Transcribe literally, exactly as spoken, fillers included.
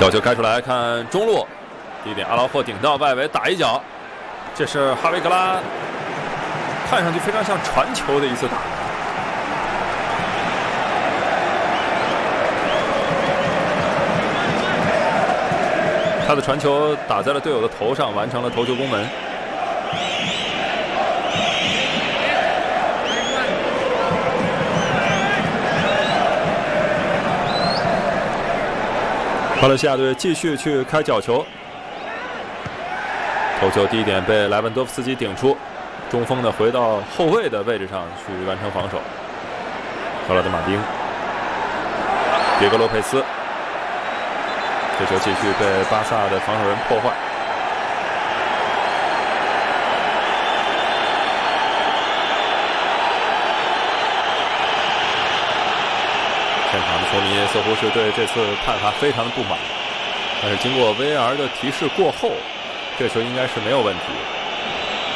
角球开出来，看中路，第一点阿劳霍顶到外围打一脚，这是哈维格拉，看上去非常像传球的一次打。他的传球打在了队友的头上，完成了头球攻门。巴勒西亚队继续去开角球，头球第一点被莱万多夫斯基顶出，中锋呢回到后卫的位置上去完成防守。赫拉德马丁、迭戈洛佩斯，这球继续被巴萨的防守人破坏。现场的球迷似乎是对这次判罚非常的不满，但是经过 V A R 的提示过后，这球应该是没有问题。